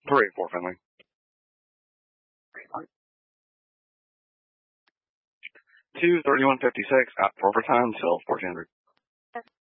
384 Finley. 231.56 out for overtime till 1400.